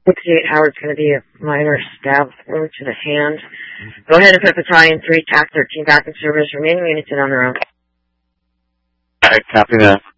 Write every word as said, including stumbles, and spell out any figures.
sixty-eight Howard's going to be a minor stab wound to the hand. Go ahead and put Battalion three, T A C thirteen back in service. Remaining units in on their own. Alright, copy that.